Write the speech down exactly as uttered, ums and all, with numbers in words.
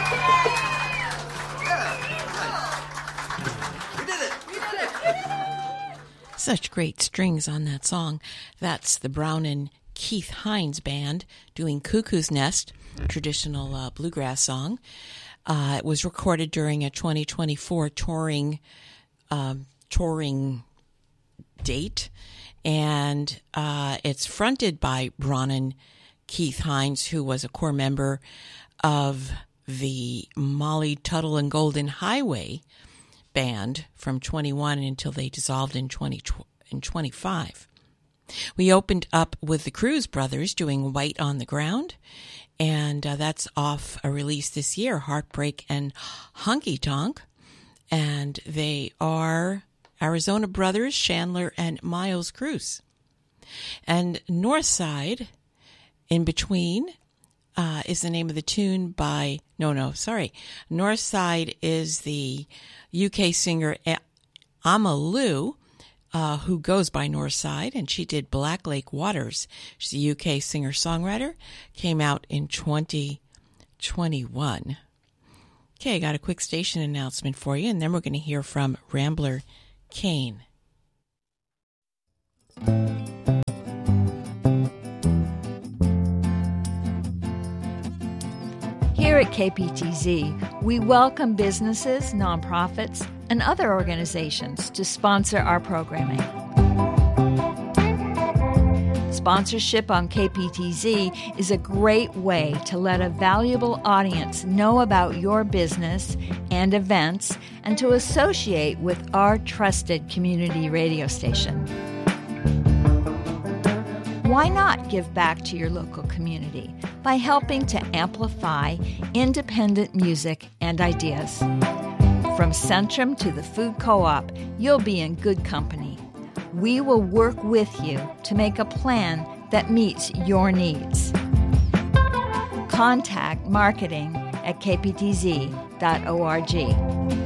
Such great strings on that song. That's the Brown and Keith Hines Band doing Cuckoo's Nest, traditional uh, bluegrass song. Uh, it was recorded during a twenty twenty-four touring uh, touring date, and uh, it's fronted by Brown Keith Hines, who was a core member of the Molly Tuttle and Golden Highway band from twenty-one until they dissolved in twenty in twenty-five. We opened up with the Cruz Brothers doing White on the Ground, and uh, that's off a release this year, Heartbreak and Honky Tonk, and they are Arizona brothers, Chandler and Miles Cruz. And Northside, in between, uh, is the name of the tune by, no, no, sorry. Northside is the U K singer Amalu, uh, who goes by Northside, and she did Black Lake Waters. She's a U K singer-songwriter, came out in twenty twenty-one. Okay, I got a quick station announcement for you, and then we're going to hear from Rambler Kane. Here at K P T Z, we welcome businesses, nonprofits, and other organizations to sponsor our programming. Sponsorship on K P T Z is a great way to let a valuable audience know about your business and events and to associate with our trusted community radio station. Why not give back to your local community by helping to amplify independent music and ideas? From Centrum to the Food Co-op, you'll be in good company. We will work with you to make a plan that meets your needs. Contact marketing at k p t z dot org.